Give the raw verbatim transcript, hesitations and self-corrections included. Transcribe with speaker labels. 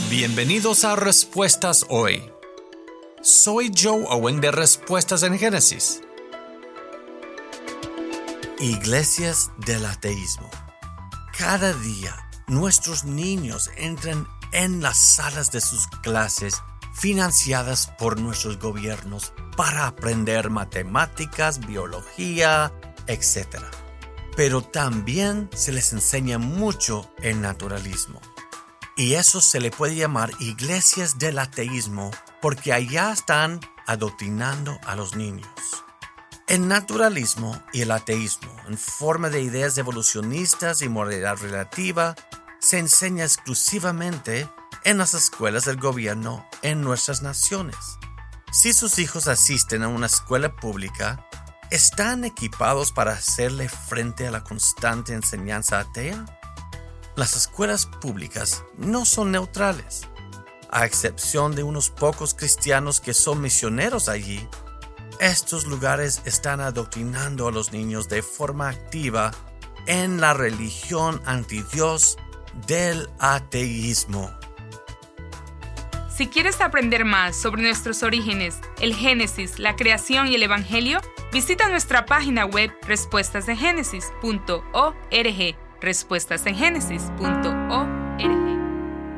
Speaker 1: Bienvenidos a Respuestas Hoy. Soy Joe Owen de Respuestas en Génesis. Iglesias del ateísmo. Cada día, nuestros niños entran en las salas de sus clases financiadas por nuestros gobiernos para aprender matemáticas, biología, etcétera. Pero también se les enseña mucho el naturalismo. Y eso se le puede llamar iglesias del ateísmo porque allá están adoctrinando a los niños. El naturalismo y el ateísmo, en forma de ideas evolucionistas y moralidad relativa, se enseña exclusivamente en las escuelas del gobierno en nuestras naciones. Si sus hijos asisten a una escuela pública, ¿están equipados para hacerle frente a la constante enseñanza atea? Las escuelas públicas no son neutrales. A excepción de unos pocos cristianos que son misioneros allí, estos lugares están adoctrinando a los niños de forma activa en la religión antidios del ateísmo.
Speaker 2: Si quieres aprender más sobre nuestros orígenes, el Génesis, la creación y el Evangelio, visita nuestra página web respuestas en génesis punto org. respuestas en génesis punto org.